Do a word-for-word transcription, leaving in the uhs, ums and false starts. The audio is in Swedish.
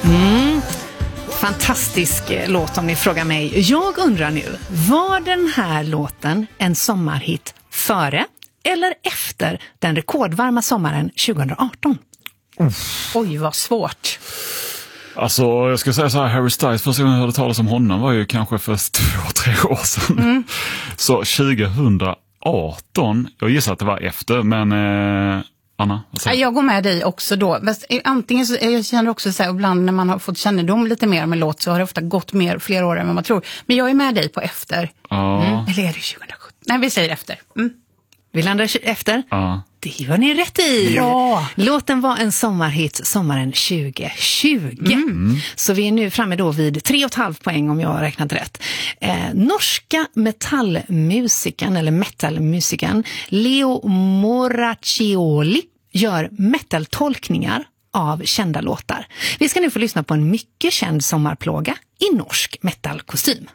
Mm. Fantastisk låt om ni frågar mig. Jag undrar nu, var den här låten en sommarhit före eller efter den rekordvarma sommaren tjugo arton? Uff. Oj, vad svårt. Alltså, jag ska säga så här, Harry Styles, första gången jag hörde talas om honom var ju kanske för två, tre år sedan. Mm. Så tjugo arton, jag gissar att det var efter, men eh, Anna? Jag går med dig också då. Antingen så, jag känner också så här, ibland när man har fått kännedom lite mer om en låt så har det ofta gått mer, flera år än vad man tror. Men jag är med dig på efter. Ja. Mm. Eller är det tjugo sjutton? Nej, vi säger efter. Mm. Vi landar efter. Ja. Det gör ni rätt i. Ja. Låten var en sommarhit sommaren tjugo tjugo. Mm. Så vi är nu framme då vid tre och ett halvt poäng om jag har räknat rätt. Eh, norska metallmusiken eller metalmusiken Leo Moraccioli gör metaltolkningar av kända låtar. Vi ska nu få lyssna på en mycket känd sommarplåga i norsk metalkostym.